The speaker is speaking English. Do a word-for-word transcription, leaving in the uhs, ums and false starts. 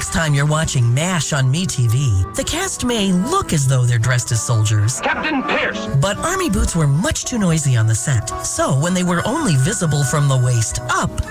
next time you're watching MASH on MeTV, the cast may look as though they're dressed as soldiers. Captain Pierce! But army boots were much too noisy on the set. So when they were only visible from the waist up,